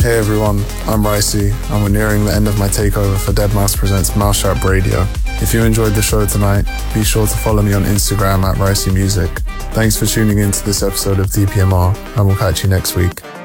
Hey everyone, I'm Ricey, and we're nearing the end of my takeover for Deadmau5 Presents Mousetrap Radio. If you enjoyed the show tonight, be sure to follow me on Instagram at Ricey Music. Thanks for tuning in to this episode of DPMR, and we'll catch you next week.